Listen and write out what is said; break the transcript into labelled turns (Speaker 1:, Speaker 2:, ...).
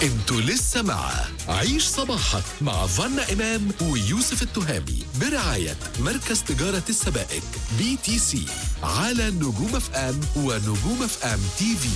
Speaker 1: انتوا لسه مع عيش صباحك مع فانا إمام ويوسف التهامي برعاية مركز تجارة السبائك BTC على نجوم اف ام ونجوم اف ام TV.